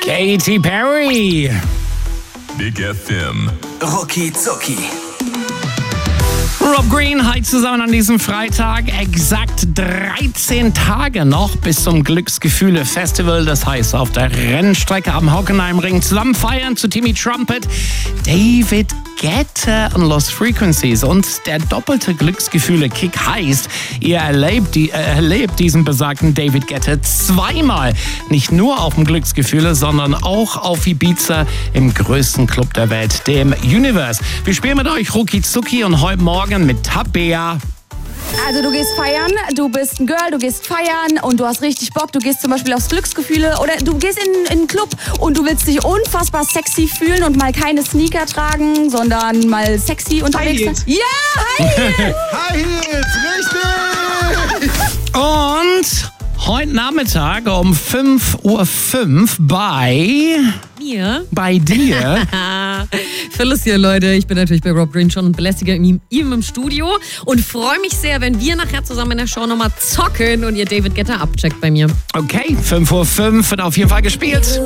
Katy Perry. Big FM. Rucki Zucki. Rob Green, hi zusammen an diesem Freitag. Exakt 13 Tage noch bis zum Glücksgefühle-Festival. Das heißt, auf der Rennstrecke am Hockenheimring zusammen feiern zu Timmy Trumpet, David Guetta und Lost Frequencies. Und der doppelte Glücksgefühle-Kick heißt, ihr erlebt diesen besagten David Guetta zweimal. Nicht nur auf dem Glücksgefühle, sondern auch auf Ibiza im größten Club der Welt, dem Universe. Wir spielen mit euch Rucki Zucki und heute Morgen mit Tabea. Also du gehst feiern, du bist ein Girl, du gehst feiern und du hast richtig Bock. Du gehst zum Beispiel aufs Glücksgefühle oder du gehst in einen Club und du willst dich unfassbar sexy fühlen und mal keine Sneaker tragen, sondern mal sexy unterwegs sein. Ja, High Heels! High Heels, richtig! Und heute Nachmittag um 5:05 Uhr bei dir. Phyllis hier, Leute. Ich bin natürlich bei Rob Green schon und belästige ihm im Studio und freue mich sehr, wenn wir nachher zusammen in der Show nochmal zocken und ihr David Guetta abcheckt bei mir. Okay, 5:05 Uhr wird auf jeden Fall gespielt.